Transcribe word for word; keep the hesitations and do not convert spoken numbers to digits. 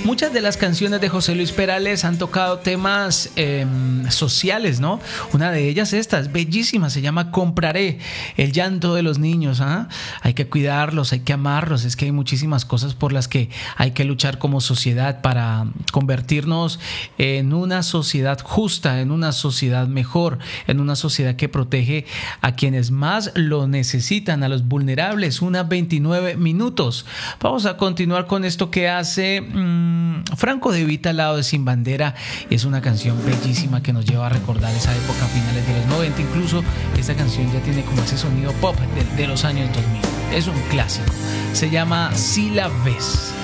Muchas de las canciones de José Luis Perales han tocado temas eh, sociales, ¿no? Una de ellas esta, es bellísima, se llama Compraré, el llanto de los niños. ¿ah? Hay que cuidarlos, hay que amarlos, es que hay muchísimas cosas por las que hay que luchar como sociedad para convertirnos en una sociedad justa, en una sociedad mejor, en una sociedad que protege a quienes más lo necesitan, a los vulnerables. Una veintinueve minutos. Vamos a continuar con esto que hace mmm, Franco De Vita al lado de Sin Bandera. Es una canción bellísima que nos lleva a recordar esa época, finales de los noventa. Incluso esta canción ya tiene como ese sonido pop de, de los años dos mil. Es un clásico. Se llama Si la ves.